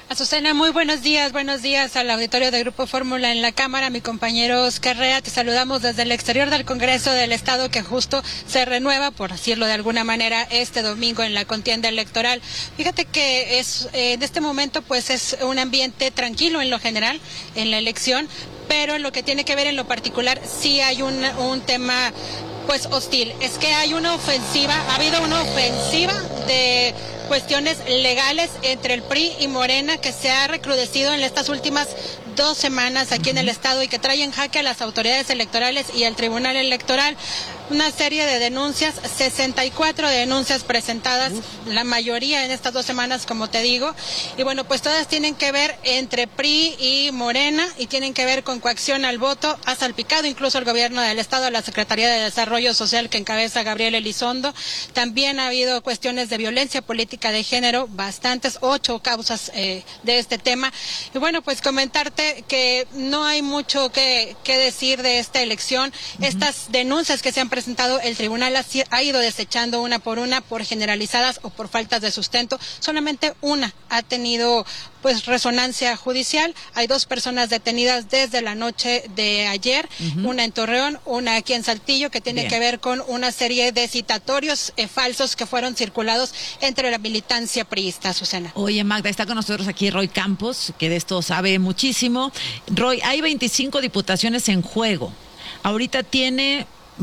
Azucena, muy buenos días al auditorio de Grupo Fórmula en la Cámara. Mi compañero Oscar Rea, te saludamos desde el exterior del Congreso del Estado, que justo se renueva, por decirlo de alguna manera, este domingo en la contienda electoral. Fíjate que en este momento pues es un ambiente tranquilo en lo general en la elección, pero en lo que tiene que ver en lo particular sí hay un tema pues hostil. Es que hay una ofensiva, ha habido una ofensiva de cuestiones legales entre el PRI y Morena que se ha recrudecido en estas últimas 2 semanas aquí en el estado y que trae en jaque a las autoridades electorales y al Tribunal Electoral. Una serie de denuncias, 64 denuncias presentadas, la mayoría en estas 2 semanas, como te digo, y bueno, pues todas tienen que ver entre PRI y Morena y tienen que ver con coacción al voto. Ha salpicado incluso el gobierno del estado, la Secretaría de Desarrollo Social que encabeza Gabriel Elizondo. También ha habido cuestiones de violencia política de género, bastantes, 8 causas de este tema. Y bueno, pues comentarte que no hay mucho que decir de esta elección. Estas denuncias que se han presentado, el tribunal ha ido desechando una por generalizadas o por faltas de sustento. Solamente una ha tenido pues resonancia judicial. Hay 2 personas detenidas desde la noche de ayer, una en Torreón, una aquí en Saltillo, que tiene que ver con una serie de citatorios falsos que fueron circulados entre la militancia priista, Azucena. Oye, Magda, está con nosotros aquí Roy Campos, que de esto sabe muchísimo. Roy, hay 25 diputaciones en juego. Ahorita tiene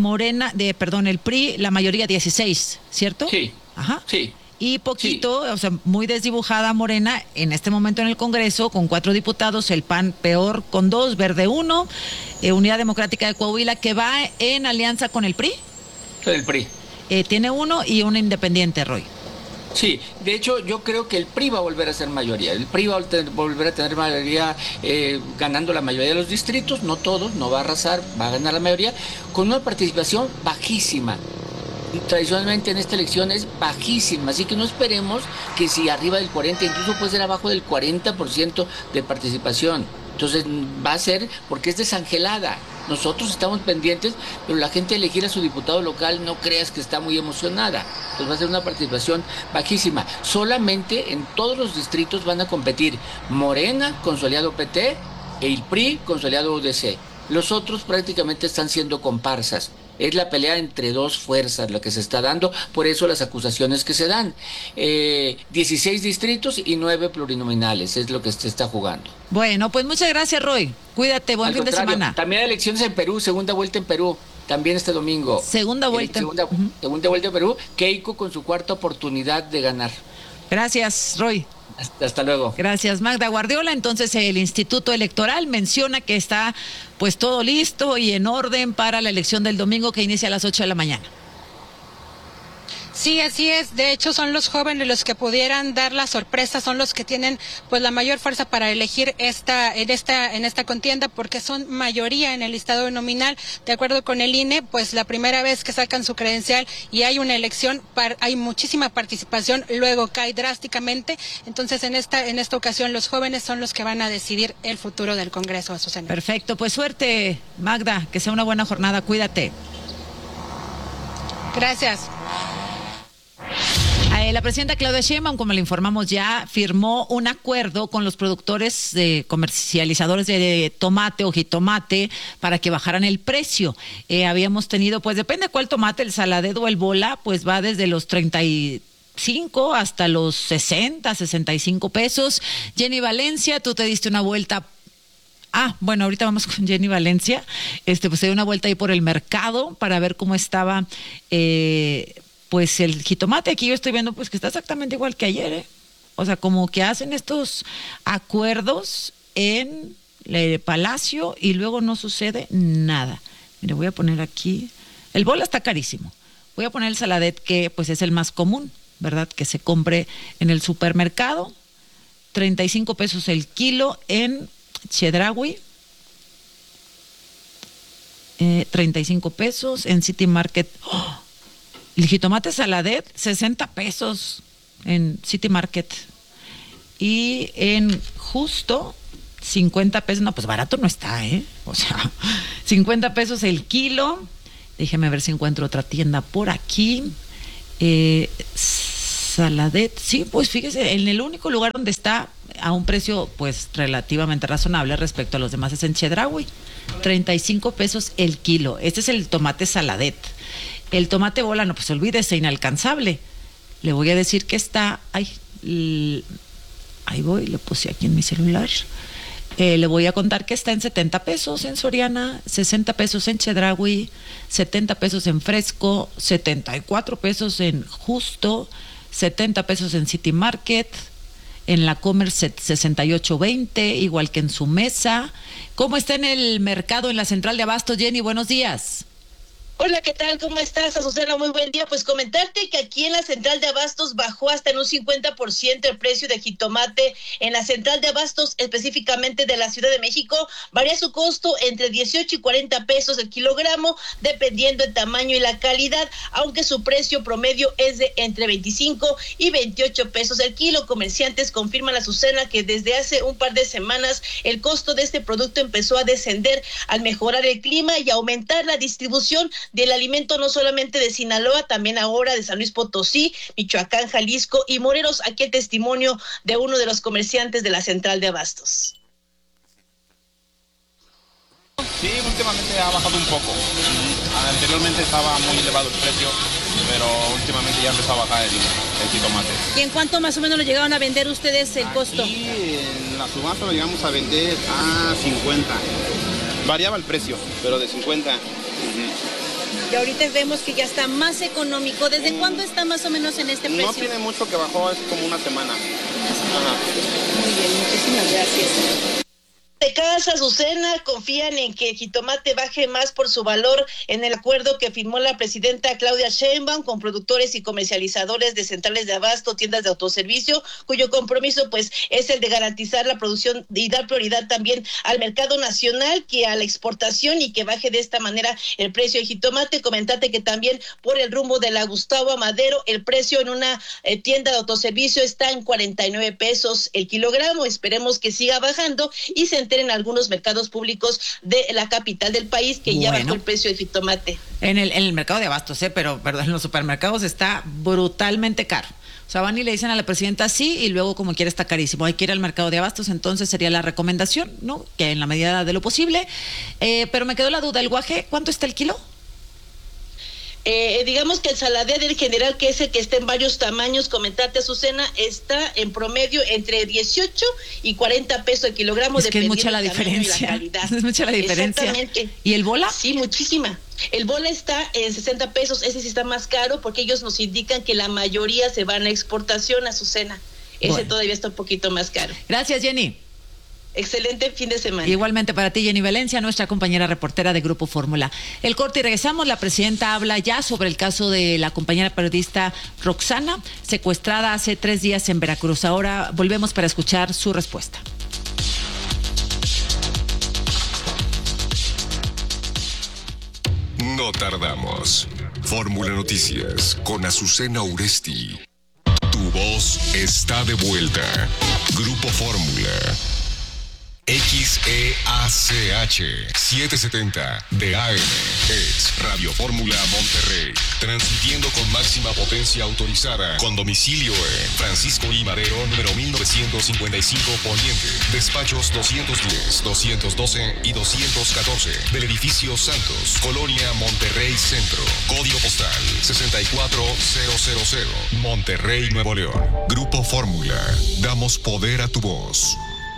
el PRI, la mayoría 16, ¿cierto? Sí. Ajá. Sí. Y poquito, o sea, muy desdibujada Morena en este momento en el Congreso, con 4 diputados, el PAN peor con 2, Verde 1, Unidad Democrática de Coahuila, que va en alianza con el PRI. El PRI. Tiene 1 y un independiente, Roy. Sí, de hecho yo creo que el PRI va a volver a ser mayoría. El PRI va a volver a tener mayoría, ganando la mayoría de los distritos, no todos, no va a arrasar, va a ganar la mayoría, con una participación bajísima. Tradicionalmente en esta elección es bajísima, así que no esperemos que si arriba del 40, incluso puede ser abajo del 40% de participación. Entonces va a ser porque es desangelada. Nosotros estamos pendientes, pero la gente elegir a su diputado local no creas que está muy emocionada. Entonces va a ser una participación bajísima. Solamente en todos los distritos van a competir Morena con su aliado PT e el PRI con su aliado UDC. Los otros prácticamente están siendo comparsas. Es la pelea entre 2 fuerzas la que se está dando, por eso las acusaciones que se dan. 16 distritos y 9 plurinominales es lo que se está jugando. Bueno, pues muchas gracias, Roy. Cuídate, buen fin de semana. También hay elecciones en Perú, segunda vuelta en Perú, también este domingo. Segunda vuelta. Segunda vuelta en Perú, Keiko con su 4ª oportunidad de ganar. Gracias, Roy. Hasta luego. Gracias, Magda Guardiola. Entonces, el Instituto Electoral menciona que está pues todo listo y en orden para la elección del domingo, que inicia a las 8 de la mañana. Sí, así es. De hecho, son los jóvenes los que pudieran dar la sorpresa, son los que tienen pues la mayor fuerza para elegir en esta contienda, porque son mayoría en el listado nominal. De acuerdo con el INE, pues la primera vez que sacan su credencial y hay una elección, hay muchísima participación, luego cae drásticamente. Entonces, en esta ocasión, los jóvenes son los que van a decidir el futuro del Congreso, Azucena. Perfecto, pues suerte, Magda, que sea una buena jornada, cuídate. Gracias. La presidenta Claudia Sheinbaum, como le informamos ya, firmó un acuerdo con los productores comercializadores de tomate o jitomate para que bajaran el precio. Habíamos tenido, pues depende cuál tomate, el Saladet o el Bola, pues va desde los 35 hasta los 60, 65 pesos. Jenny Valencia, tú te diste una vuelta. Bueno, ahorita vamos con Jenny Valencia. Pues se dio una vuelta ahí por el mercado para ver cómo estaba pues el jitomate. Aquí yo estoy viendo pues que está exactamente igual que ayer, O sea, como que hacen estos acuerdos en el Palacio y luego no sucede nada. Mire, voy a poner aquí, el Bola está carísimo. Voy a poner el Saladet, que pues es el más común, ¿verdad? Que se compre en el supermercado. 35 pesos el kilo en Chedraui. 35 pesos en City Market. ¡Oh! El jitomate Saladet, 60 pesos en City Market. Y en Justo, 50 pesos. No, pues barato no está, ¿eh? O sea, 50 pesos el kilo. Déjeme ver si encuentro otra tienda por aquí. Saladet, sí, pues fíjese, en el único lugar donde está a un precio pues relativamente razonable respecto a los demás, es en Chedraui, 35 pesos el kilo. Este es el tomate saladet. El tomate bola, no, pues olvídese, inalcanzable. Le voy a decir que está, ahí voy, le puse aquí en mi celular. Le voy a contar que está en 70 pesos en Soriana, 60 pesos en Chedraui, 70 pesos en Fresco, 74 pesos en Justo, 70 pesos en City Market, en la Comer 68.20, igual que en su mesa. ¿Cómo está en el mercado en la central de Abastos, Jenny? Buenos días. Hola, ¿qué tal? ¿Cómo estás, Azucena? Muy buen día. Pues comentarte que aquí en la central de Abastos bajó hasta en un 50% el precio de jitomate. En la central de Abastos, específicamente de la Ciudad de México, varía su costo entre 18 y 40 pesos el kilogramo, dependiendo el tamaño y la calidad, aunque su precio promedio es de entre 25 y 28 pesos el kilo. Comerciantes confirman, Azucena, que desde hace un par de semanas el costo de este producto empezó a descender al mejorar el clima y aumentar la distribución del alimento, no solamente de Sinaloa, también ahora de San Luis Potosí, Michoacán, Jalisco y Morelos. Aquí el testimonio de uno de los comerciantes de la central de Abastos. Sí, últimamente ha bajado un poco. Anteriormente estaba muy elevado el precio, pero últimamente ya empezó a bajar el jitomate. ¿Y en cuánto más o menos lo llegaron a vender ustedes el costo? Aquí en la subasta lo llegamos a vender a 50. Variaba el precio, pero de 50. Y ahorita vemos que ya está más económico. ¿Desde cuándo está más o menos en este precio? No tiene mucho que bajó, es como una semana. Ajá. Muy bien, muchísimas gracias. De casa, Azucena, confían en que el jitomate baje más por su valor en el acuerdo que firmó la presidenta Claudia Sheinbaum con productores y comercializadores de centrales de abasto, tiendas de autoservicio, cuyo compromiso pues es el de garantizar la producción y dar prioridad también al mercado nacional que a la exportación, y que baje de esta manera el precio del jitomate. Comentate que también por el rumbo de la Gustavo Amadero el precio en una tienda de autoservicio está en 49 pesos el kilogramo. Esperemos que siga bajando y se en algunos mercados públicos de la capital del país, que ya bajó el precio del jitomate. En el mercado de abastos, pero en los supermercados está brutalmente caro. O sea, van y le dicen a la presidenta sí, y luego como quiera está carísimo. Hay que ir al mercado de abastos, entonces sería la recomendación, ¿no? Que en la medida de lo posible. Pero me quedó la duda, ¿el guaje cuánto está el kilo? Digamos que el saladet del general, que es el que está en varios tamaños, comentarte, Azucena, está en promedio entre 18 y 40 pesos el kilogramo. Es que es mucha la diferencia. Es mucha la diferencia. Exactamente. ¿Y el bola? Sí, muchísima. El bola está en 60 pesos, ese sí está más caro, porque ellos nos indican que la mayoría se van a exportación, Azucena. Ese todavía está un poquito más caro. Gracias, Jenny. Excelente fin de semana. Igualmente para ti, Jenny Valencia, nuestra compañera reportera de Grupo Fórmula. El corte y regresamos. La presidenta habla ya sobre el caso de la compañera periodista Roxana, secuestrada hace 3 días en Veracruz. Ahora volvemos para escuchar su respuesta. No tardamos. Fórmula Noticias con Azucena Uresti. Tu voz está de vuelta. Grupo Fórmula. XEACH 770 de AM es Radio Fórmula Monterrey, transmitiendo con máxima potencia autorizada, con domicilio en Francisco I. Madero, número 1955 Poniente, despachos 210, 212 y 214 del edificio Santos, Colonia Monterrey Centro, código postal 64000, Monterrey, Nuevo León. Grupo Fórmula, damos poder a tu voz.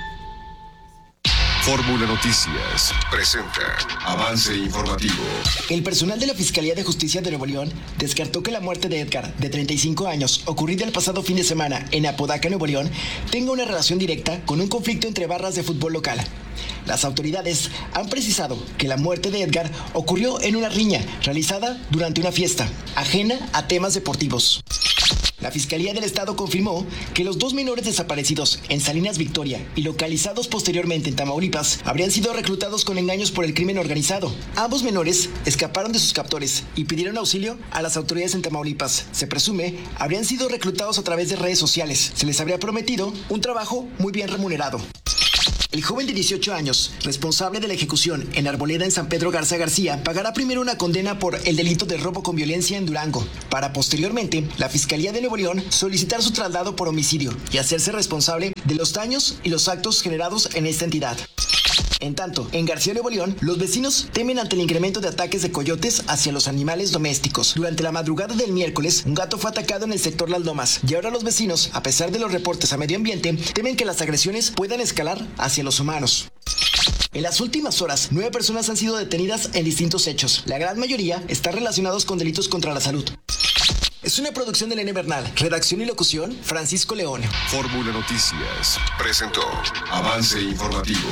Fórmula Noticias presenta avance informativo. El personal de la Fiscalía de Justicia de Nuevo León descartó que la muerte de Edgar, de 35 años, ocurrida el pasado fin de semana en Apodaca, Nuevo León, tenga una relación directa con un conflicto entre barras de fútbol local. Las autoridades han precisado que la muerte de Edgar ocurrió en una riña realizada durante una fiesta, ajena a temas deportivos. La Fiscalía del Estado confirmó que los 2 menores desaparecidos en Salinas Victoria y localizados posteriormente en Tamaulipas habrían sido reclutados con engaños por el crimen organizado. Ambos menores escaparon de sus captores y pidieron auxilio a las autoridades en Tamaulipas. Se presume habrían sido reclutados a través de redes sociales. Se les habría prometido un trabajo muy bien remunerado. El joven de 18 años, responsable de la ejecución en Arboleda en San Pedro Garza García, pagará primero una condena por el delito de robo con violencia en Durango, para posteriormente la Fiscalía de Nuevo León solicitar su traslado por homicidio y hacerse responsable de los daños y los actos generados en esta entidad. En tanto, en García, Nuevo León, los vecinos temen ante el incremento de ataques de coyotes hacia los animales domésticos. Durante la madrugada del miércoles, un gato fue atacado en el sector Las Lomas, y ahora los vecinos, a pesar de los reportes a medio ambiente, temen que las agresiones puedan escalar hacia los humanos. En las últimas horas, 9 personas han sido detenidas en distintos hechos. La gran mayoría están relacionados con delitos contra la salud. Es una producción de Elena Bernal. Redacción y locución, Francisco León. Fórmula Noticias presentó Avance Informativo.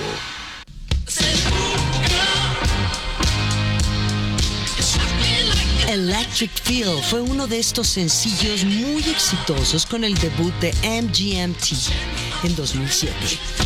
Electric Feel fue uno de estos sencillos muy exitosos con el debut de MGMT en 2007.